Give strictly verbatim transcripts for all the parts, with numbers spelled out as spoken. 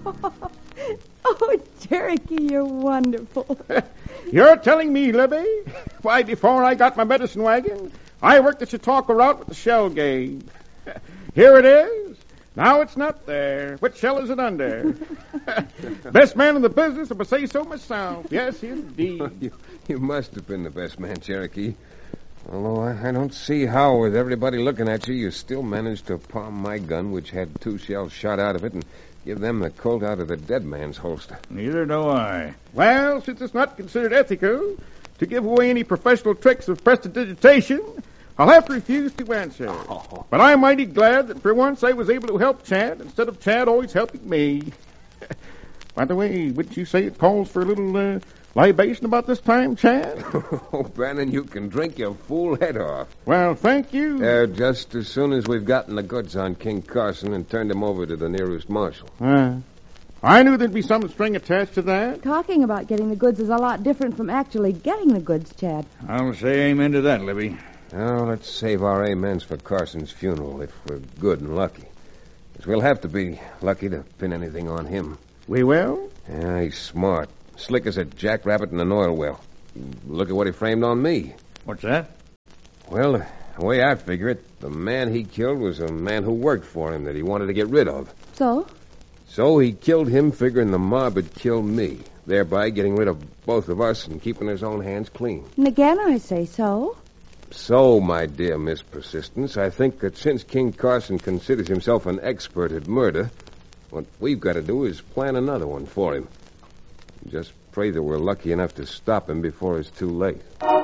Oh, Cherokee, you're wonderful. You're telling me, Libby? Why, before I got my medicine wagon, I worked the Chautauqua route with the shell game. Here it is. Now it's not there. What shell is it under? Best man in the business, if I say so myself. Yes, indeed. you, you must have been the best man, Cherokee. Although I, I don't see how, with everybody looking at you, you still managed to palm my gun, which had two shells shot out of it, and give them the Colt out of the dead man's holster. Neither do I. Well, since it's not considered ethical to give away any professional tricks of prestidigitation, I'll have to refuse to answer. Oh. But I'm mighty glad that for once I was able to help Chad instead of Chad always helping me. By the way, wouldn't you say it calls for a little uh, libation about this time, Chad? Oh, Bannon, you can drink your fool head off. Well, thank you. Uh, just as soon as we've gotten the goods on King Carson and turned him over to the nearest marshal. Uh, I knew there'd be some string attached to that. Talking about getting the goods is a lot different from actually getting the goods, Chad. I'll say amen to that, Libby. Now, let's save our amens for Carson's funeral if we're good and lucky. Because we'll have to be lucky to pin anything on him. We will? Yeah, he's smart. Slick as a jackrabbit in an oil well. Look at what he framed on me. What's that? Well, the way I figure it, the man he killed was a man who worked for him that he wanted to get rid of. So? So he killed him figuring the mob would kill me, thereby getting rid of both of us and keeping his own hands clean. And again, I say so. So, my dear Miss Persistence, I think that since King Carson considers himself an expert at murder, what we've got to do is plan another one for him. Just pray that we're lucky enough to stop him before it's too late.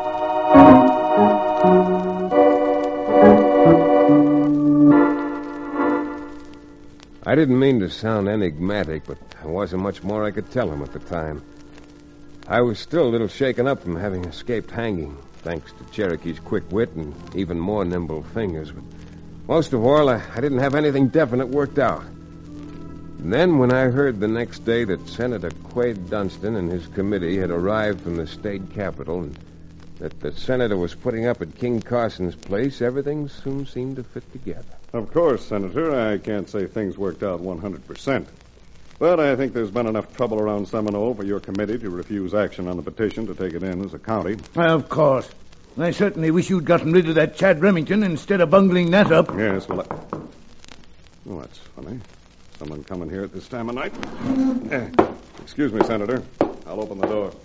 I didn't mean to sound enigmatic, but there wasn't much more I could tell him at the time. I was still a little shaken up from having escaped hanging, thanks to Cherokee's quick wit and even more nimble fingers. But most of all, I, I didn't have anything definite worked out. And then when I heard the next day that Senator Quade Dunstan and his committee had arrived from the state capitol and that the senator was putting up at King Carson's place, everything soon seemed to fit together. Of course, Senator, I can't say things worked out one hundred percent. But I think there's been enough trouble around Seminole for your committee to refuse action on the petition to take it in as a county. Of course. I certainly wish you'd gotten rid of that Chad Remington instead of bungling that up. Yes, well, I... Oh, that's funny. Someone coming here at this time of night. Eh, excuse me, Senator. I'll open the door.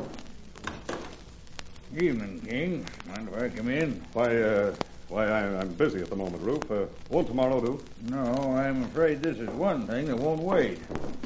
Evening, King. Mind if I come in? Why, uh... Why, I, I'm busy at the moment, Rufe. Uh, won't tomorrow do? No, I'm afraid this is one thing that won't wait.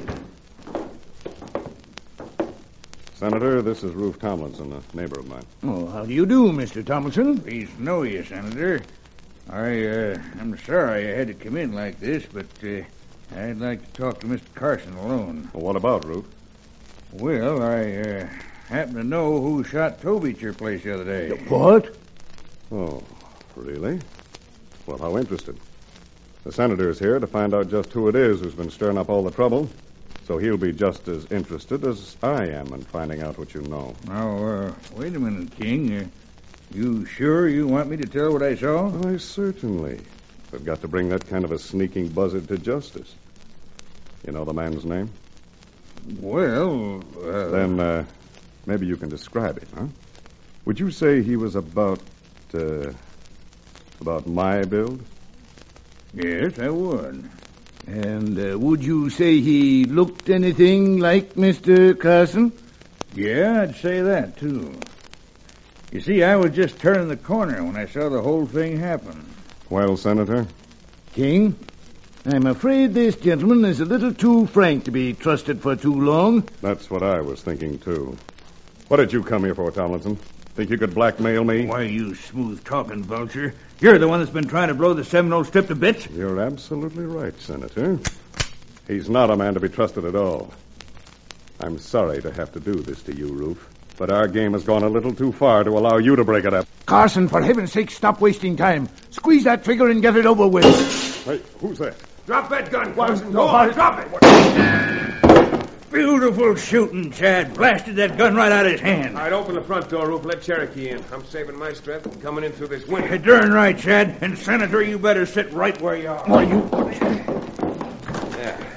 Senator, this is Rufe Tomlinson, a neighbor of mine. Oh, how do you do, Mister Tomlinson? Pleased to know you, Senator. I, uh, I'm sorry I had to come in like this, but, uh, I'd like to talk to Mister Carson alone. Well, what about, Rufe? Well, I, uh, happen to know who shot Toby at your place the other day. What? Oh... Really? Well, how interesting. The senator's here to find out just who it is who's been stirring up all the trouble. So he'll be just as interested as I am in finding out what you know. Now, uh, wait a minute, King. Uh, you sure you want me to tell what I saw? Why, certainly. We've got to bring that kind of a sneaking buzzard to justice. You know the man's name? Well, uh... Then, uh, maybe you can describe him, huh? Would you say he was about, uh... About my build? Yes, I would. And uh, would you say he looked anything like Mister Carson? Yeah, I'd say that, too. You see, I was just turning the corner when I saw the whole thing happen. Well, Senator? King, I'm afraid this gentleman is a little too frank to be trusted for too long. That's what I was thinking, too. What did you come here for, Tomlinson? Think you could blackmail me? Why, you smooth-talking vulture. You're the one that's been trying to blow the Seminole Strip to bits. You're absolutely right, Senator. He's not a man to be trusted at all. I'm sorry to have to do this to you, Rufe, but our game has gone a little too far to allow you to break it up. Carson, for heaven's sake, stop wasting time. Squeeze that trigger and get it over with. Hey, who's that? Drop that gun, Carson. Go on, drop it. Beautiful shooting, Chad. Blasted that gun right out of his hand. All right, open the front door, Rufe. Let Cherokee in. I'm saving my strength and coming in through this window. You're darn right, Chad. And, Senator, you better sit right where you are. Are you... Yeah.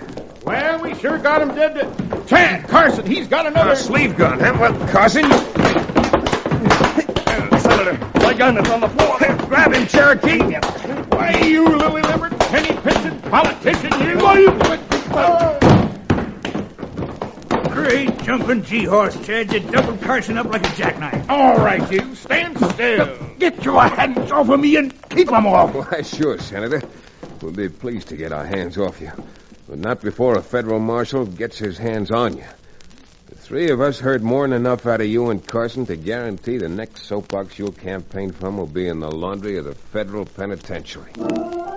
Well, we sure got him dead to... Chad, Carson, he's got another... A sleeve gun, huh? Well, Carson... Senator, my gun is on the floor. Grab him, Cherokee. Why, you lily livered, penny pinching politician, you... Why, you... Great jumping G-horse, Chad. You doubled Carson up like a jackknife. All right, you. Stand still. Get your hands off of me and keep them off. Why, sure, Senator. We'll be pleased to get our hands off you. But not before a federal marshal gets his hands on you. The three of us heard more than enough out of you and Carson to guarantee the next soapbox you'll campaign from will be in the laundry of the federal penitentiary.